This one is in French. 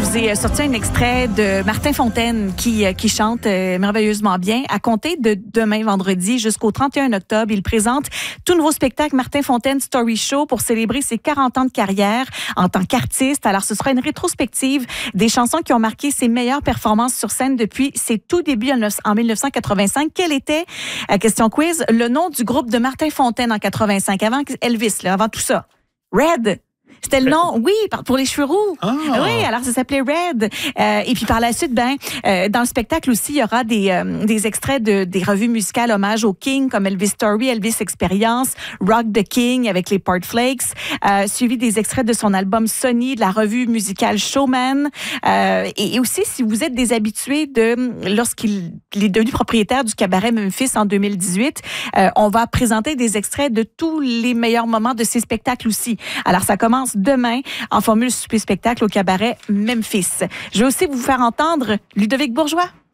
vous ai sorti un extrait de Martin Fontaine qui chante merveilleusement bien. À compter de demain, vendredi, jusqu'au 31 octobre, il présente tout nouveau spectacle Martin Fontaine Story Show pour célébrer ses 40 ans de carrière en tant qu'artiste. Alors, ce sera une rétrospective des chansons qui ont marqué ses meilleures performances sur scène depuis ses tout débuts en 1985. Quel était, question quiz, le nom du groupe de Martin Fontaine en 85, avant Elvis, là, avant tout ça? Red. C'était le nom, oui, pour les cheveux roux. Ah. Oui, alors ça s'appelait Red. Et puis par la suite, dans le spectacle aussi, il y aura des extraits des revues musicales hommage au King, comme Elvis Story, Elvis Experience, Rock the King avec les Part Flakes, suivi des extraits de son album Sonny, de la revue musicale Showman. Et aussi, si vous êtes des habitués lorsqu'il est devenu propriétaire du cabaret Memphis en 2018, on va présenter des extraits de tous les meilleurs moments de ces spectacles aussi. Alors, ça commence demain en formule souper spectacle au cabaret Memphis. Je vais aussi vous faire entendre Ludovic Bourgeois.